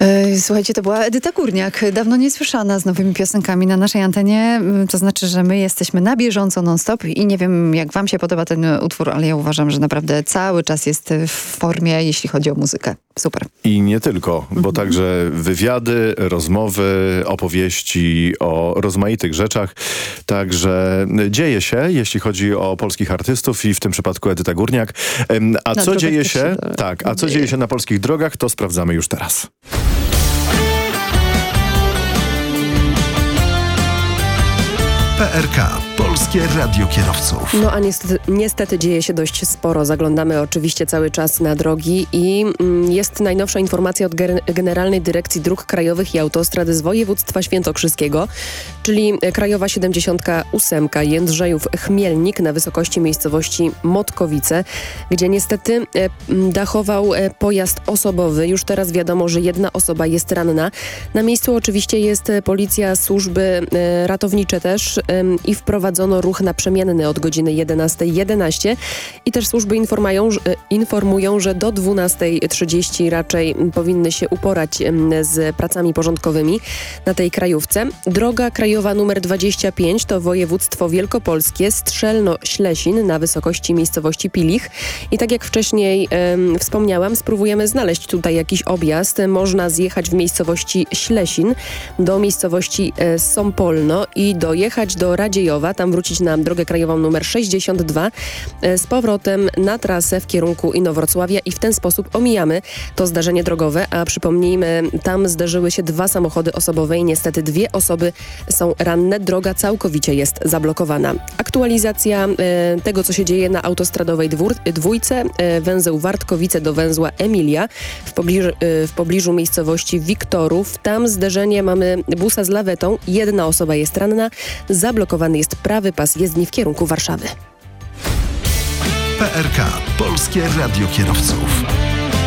Słuchajcie, to była Edyta Górniak, dawno niesłyszana z nowymi piosenkami na naszej antenie. To znaczy, że my jesteśmy na bieżąco non-stop i nie wiem, jak wam się podoba ten utwór, ale ja uważam, że naprawdę cały czas jest w formie, jeśli chodzi o muzykę. Super. I nie tylko, bo także wywiady, rozmowy, opowieści o rozmaitych rzeczach. Także dzieje się, jeśli chodzi o polskich artystów i w tym przypadku Edyta Górniak. A co dzieje się? Tak, a co dzieje się na polskich drogach, to sprawdzamy już teraz. PRK, Polskie Radio Kierowców. No a niestety dzieje się dość sporo. Zaglądamy oczywiście cały czas na drogi i jest najnowsza informacja od Generalnej Dyrekcji Dróg Krajowych i Autostrad z województwa świętokrzyskiego, czyli Krajowa 78 Jędrzejów-Chmielnik na wysokości miejscowości Motkowice, gdzie niestety dachował pojazd osobowy. Już teraz wiadomo, że jedna osoba jest ranna. Na miejscu oczywiście jest policja, służby ratownicze też i wprowadzono ruch naprzemienny od godziny 11:11 i też służby informują, że do 12:30 raczej powinny się uporać z pracami porządkowymi na tej krajówce. Droga krajowa numer 25 to województwo wielkopolskie, Strzelno-Ślesin na wysokości miejscowości Pilich i tak jak wcześniej wspomniałam, spróbujemy znaleźć tutaj jakiś objazd. Można zjechać w miejscowości Ślesin do miejscowości Sąpolno i dojechać do Radziejowa, tam wrócić na drogę krajową numer 62 z powrotem na trasę w kierunku Inowrocławia i w ten sposób omijamy to zdarzenie drogowe, a przypomnijmy, tam zderzyły się 2 samochody osobowe i niestety 2 osoby są ranne. Droga całkowicie jest zablokowana. Aktualizacja tego, co się dzieje na autostradowej dwójce, węzeł Wartkowice do węzła Emilia w pobliżu miejscowości Wiktorów. Tam zderzenie mamy busa z lawetą, 1 osoba jest ranna, zablokowany jest prawy pas jezdni w kierunku Warszawy. PRK, Polskie Radio Kierowców.